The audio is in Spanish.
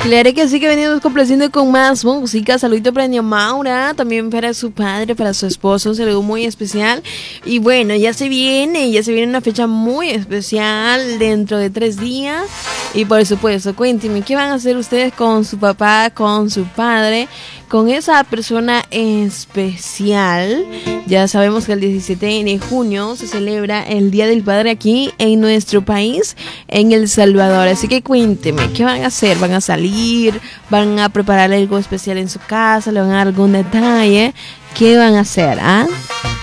Claro que sí, que venimos complaciendo con más música. Saludito para Doña Maura, también para su padre, para su esposo, un saludo muy especial. Y bueno, ya se viene una fecha muy especial dentro de 3 días. Y por supuesto, cuéntenme, ¿qué van a hacer ustedes con su papá, con su padre, con esa persona especial? Ya sabemos que el 17 de junio se celebra el Día del Padre aquí en nuestro país, en El Salvador. Así que cuénteme, ¿qué van a hacer? ¿Van a salir? ¿Van a preparar algo especial en su casa? ¿Le van a dar algún detalle? ¿Qué van a hacer?